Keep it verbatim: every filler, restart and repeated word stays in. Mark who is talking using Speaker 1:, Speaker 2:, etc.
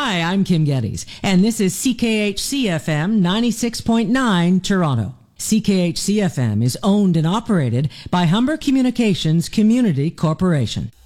Speaker 1: Hi, I'm Kim Geddes, and this is C K H C F M ninety-six point nine Toronto. C K H C F M is owned and operated by Humber Communications Community Corporation.